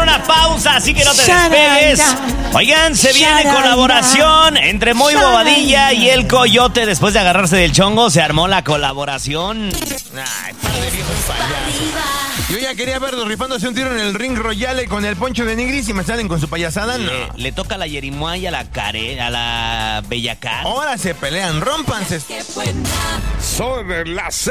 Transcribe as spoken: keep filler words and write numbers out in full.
una pausa, así que no te despegues. Oigan, se viene colaboración entre Moy Bobadilla y el Coyote. Después de agarrarse del chongo, se armó la colaboración. Ay, padre viejo payaso. Yo ya quería verlos rifándose un tiro en el Ring Royale con el Poncho de Nigris y me salen con su payasada. No. Le, le toca a la Yerimoa y a la Care, a la Bellacat. Ahora se pelean, rómpanse. Sobre las